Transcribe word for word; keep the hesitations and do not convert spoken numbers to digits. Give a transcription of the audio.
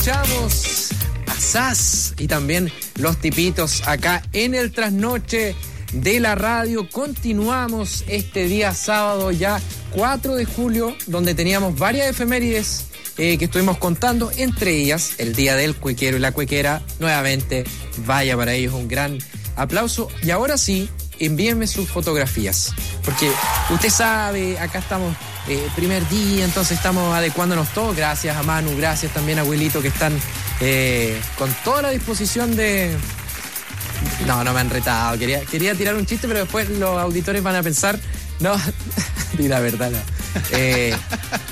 escuchamos a Sass y también Los Tipitos acá en el trasnoche de la radio. Continuamos este día sábado ya cuatro de julio, donde teníamos varias efemérides eh, que estuvimos contando, entre ellas el día del cuequero y la cuequera. Nuevamente, vaya para ellos un gran aplauso. Y ahora sí, envíenme sus fotografías, porque usted sabe, acá estamos eh, primer día, entonces estamos adecuándonos todos. Gracias a Manu, gracias también a Wilito, que están eh, con toda la disposición de... No, no me han retado, quería, quería tirar un chiste, pero después los auditores van a pensar, no, di la verdad, no. Eh,